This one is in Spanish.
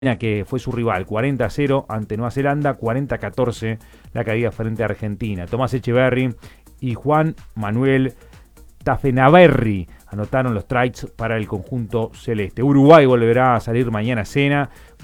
que fue su rival, 40-0 ante Nueva Zelanda, 40-14 la caída frente a Argentina. Tomás Echeverry y Juan Manuel Tafenaberri anotaron los tries para el conjunto celeste. Uruguay volverá a salir mañana a cena